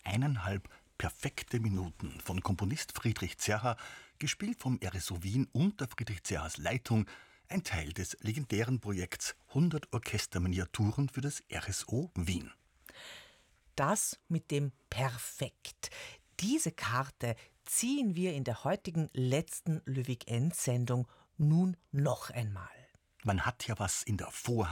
1,5 perfekte Minuten von Komponist Friedrich Zerha, gespielt vom RSO Wien unter Friedrich Zerhas Leitung, ein Teil des legendären Projekts 100 Orchesterminiaturen für das RSO Wien. Das mit dem Perfekt. Diese Karte ziehen wir in der heutigen letzten Löwig-End-Sendung nun noch einmal. Man hat ja was in der Vorhand.